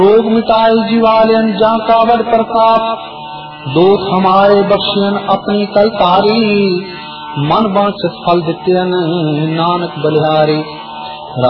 रोग मिटाए जीवालयन जा कावड़ प्रताप, दोष हमारे बख्शियन अपनी कलकारी, मन बांछ फल दित्यन नानक बलिहारी।